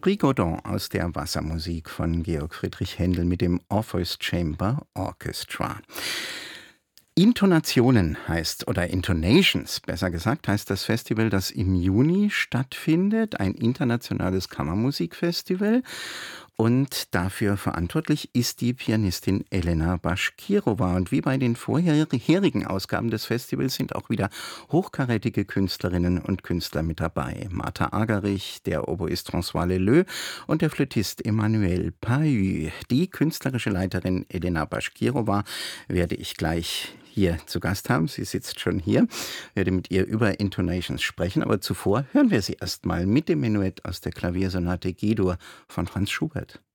Rigaudon aus der Wassermusik von Georg Friedrich Händel mit dem Orpheus Chamber Orchestra. Intonationen heißt, oder Intonations besser gesagt, heißt das Festival, das im Juni stattfindet, ein internationales Kammermusikfestival. Und dafür verantwortlich ist die Pianistin Elena Baschkirova. Und wie bei den vorherigen Ausgaben des Festivals sind auch wieder hochkarätige Künstlerinnen und Künstler mit dabei. Martha Agerich, der Oboist François Leleu und der Flötist Emmanuel Pahü. Die künstlerische Leiterin Elena Baschkirova werde ich gleich hier zu Gast haben. Sie sitzt schon hier, werde mit ihr über Intonations sprechen. Aber zuvor hören wir sie erst mal mit dem Menuett aus der Klaviersonate G-Dur von Franz Schubert.